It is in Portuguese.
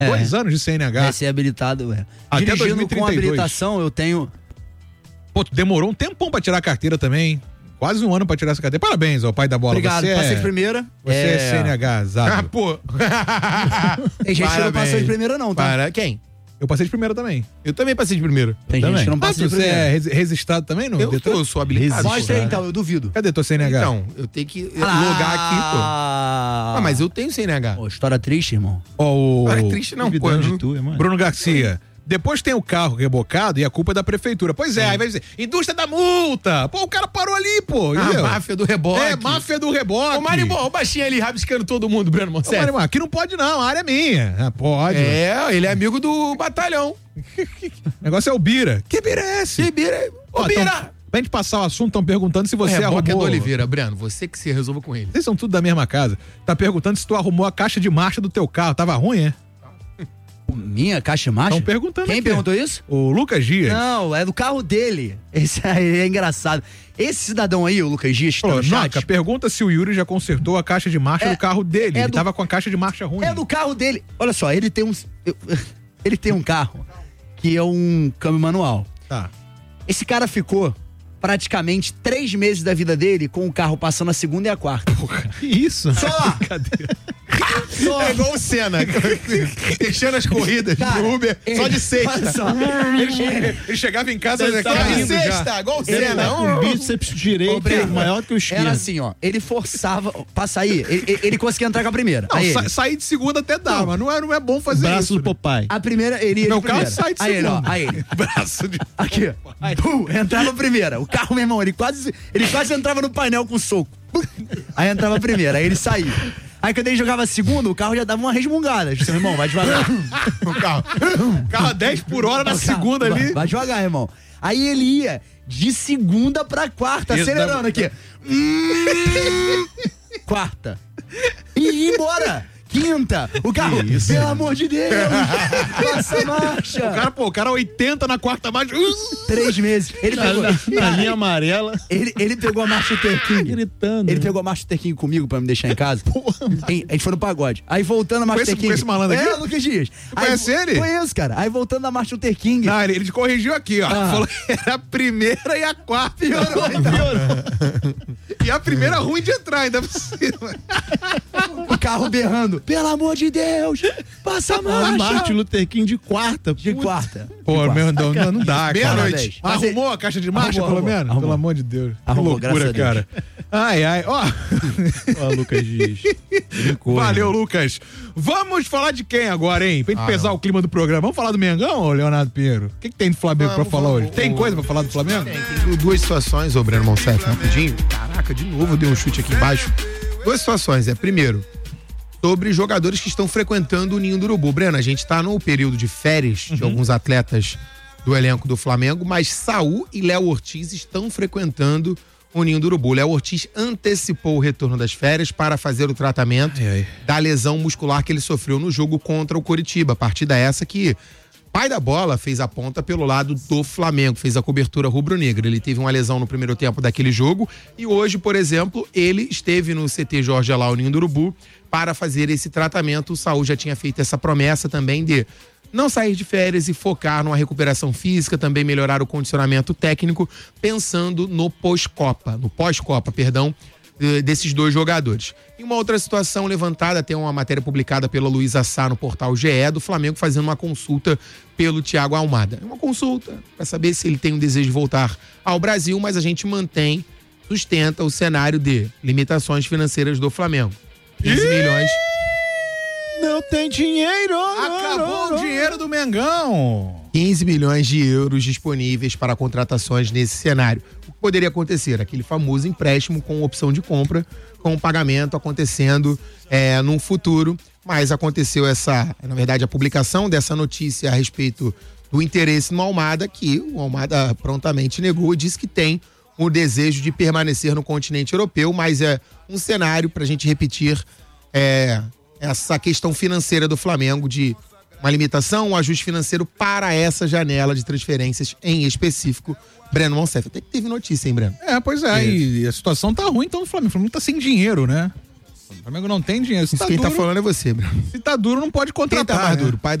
2 anos de CNH. Vai ser habilitado, Até Dirigindo 2032. com habilitação, eu tenho... Pô, demorou um tempão pra tirar a carteira também. Quase 1 ano pra tirar essa carteira. Parabéns, ó, pai da bola. Obrigado, você passei de primeira. Você é CNH, Zado. Pô. Tem gente que não passou de primeira não, tá? Para quem? Eu passei de primeira também. Eu também passei de primeira. Tem gente que não passou de Você primeira. é registrado também no Detran? Eu sou habilitado. Mostra aí, então, eu duvido. Cadê teu CNH? Então, eu tenho que logar aqui, pô. Ah, Mas eu tenho CNH. Pô, história triste, irmão. Ó, Não é triste não, pô. de tu, mano. Bruno Garcia. Depois tem o carro rebocado e a culpa é da prefeitura. Pois é, aí vai dizer, indústria da multa. Pô, o cara parou ali, pô. A Entendeu? máfia do reboque. É, máfia do reboque. Ô, Marimão, o baixinho ali rabiscando todo mundo, Breno Ô, Monsef. Marimão, aqui não pode não, a área é minha. Ah, pode. É, ele é amigo do batalhão. O negócio é o Bira. Que Bira é esse? Que Bira? Ô, Ó, Bira! Pra gente passar o assunto, estão perguntando se você Reboque é do arrumou... Oliveira, Breno. Você que se resolva com ele. Vocês são tudo da mesma casa. Tá perguntando se tu arrumou a caixa de marcha do teu carro. Tava ruim, é? Minha caixa de marcha? Estão perguntando Quem aqui. perguntou isso? O Lucas Dias. Não, é do carro dele. Esse aí é engraçado. Esse cidadão aí, o Lucas Dias, que tá Falou, no chat, Noca, pergunta se o Yuri já consertou a caixa de marcha do carro dele. Ele tava com a caixa de marcha ruim. é do carro dele. Olha só, ele tem ele tem um carro que é um câmbio manual. Tá. Esse cara ficou praticamente 3 meses da vida dele com o carro passando a segunda e a quarta. Que isso? Só lá. É igual o Senna, deixando as corridas no Uber só de sexta. Olha só. Ele chegava em casa Só de caindo já. sexta, igual o Ele Senna. tá com o bíceps direito Breno, maior que o esquerdo. Era assim, ó. Ele forçava pra sair. Ele conseguia entrar com a primeira. Não, Aí ele- sair de segunda até dá, mas não é bom fazer Braço isso. do Popeye. A primeira, ele ia Meu de carro primeira. sai de Aí ele, ó. segunda. Aí ele. Braço de... Aqui. Pum, entrava a primeira. O carro, meu irmão, ele quase entrava no painel com soco. Pum. Aí entrava a primeira, aí ele saía. Aí quando ele jogava a segunda, o carro já dava uma resmungada. Seu irmão, vai devagar. O carro a 10 por hora na segunda ali. Vai devagar, irmão. Aí ele ia de segunda pra quarta, Isso, acelerando aqui. Quarta. E ia embora. Quinta. O carro, pelo amor de Deus. Passa a marcha. O cara 80 na quarta marcha. 3 meses. Ele pegou. Na linha amarela. Ele pegou a Martin Luther King. Gritando. Ele pegou a Martin Luther King comigo pra me deixar em casa. A gente foi no pagode. Aí voltando a Martin Luther King. Com esse malandro aqui? É, Lucas Dias. Conhece ele? Conheço, cara. Aí voltando a Martin Luther King. Não, ele te corrigiu aqui, ó. Falou que era a primeira e a quarta. Piorou. E a primeira ruim de entrar, ainda por cima. O carro berrando. Pelo amor de Deus. Passa a A marcha. Martin Luther King de quarta. De quarta. Pô, meu, não dá, cara. Meia-noite. Arrumou a caixa de marcha, Arrumou, pelo menos? arrumou. Pelo amor de Deus. Arrumou, que loucura, graças a Deus. cara. Ai. Ó. Ó, Lucas Dias. Brincou, Valeu, Lucas. Vamos falar de quem agora, hein? Pra gente pesar o clima do programa. Vamos falar do Mengão, ô Leonardo Pinheiro? O que tem do Flamengo pra falar hoje? Tem coisa pra falar do Flamengo? Tem 2 situações, ô Breno Monsef, rapidinho. Caraca, de novo deu um chute aqui embaixo. 2 situações. Primeiro, sobre jogadores que estão frequentando o Ninho do Urubu. Breno, a gente tá no período de férias de alguns atletas do elenco do Flamengo, mas Saul e Léo Ortiz estão frequentando o Ninho do Urubu. Léo Ortiz antecipou o retorno das férias para fazer o tratamento da lesão muscular que ele sofreu no jogo contra o Coritiba. Partida essa que pai da bola fez a ponta pelo lado do Flamengo, fez a cobertura rubro-negra. Ele teve uma lesão no primeiro tempo daquele jogo e hoje, por exemplo, ele esteve no CT Jorge Alá, o Ninho do Urubu, para fazer esse tratamento. O Saul já tinha feito essa promessa também de não sair de férias e focar numa recuperação física, também melhorar o condicionamento técnico, pensando no pós-Copa, desses 2 jogadores. E uma outra situação levantada, tem uma matéria publicada pela Luísa Sá no portal GE, do Flamengo fazendo uma consulta pelo Thiago Almada. É uma consulta para saber se ele tem um desejo de voltar ao Brasil, mas a gente sustenta o cenário de limitações financeiras do Flamengo. 15 milhões. Não tem dinheiro. Acabou o dinheiro do Mengão. 15 milhões de euros disponíveis para contratações nesse cenário. O que poderia acontecer? Aquele famoso empréstimo com opção de compra, com o pagamento acontecendo num futuro, mas aconteceu na verdade, a publicação dessa notícia a respeito do interesse no Almada, que o Almada prontamente negou e disse que tem o desejo de permanecer no continente europeu, mas é um cenário para a gente repetir essa questão financeira do Flamengo de uma limitação, um ajuste financeiro para essa janela de transferências em específico. Breno Monsef, até que teve notícia, hein, Breno? Pois é, e a situação tá ruim, então o Flamengo tá sem dinheiro, né? O Flamengo não tem dinheiro. Se Isso tá quem duro, tá falando é você, Bruno. se tá duro, não pode Quem contratar. tá mais né? duro? Pai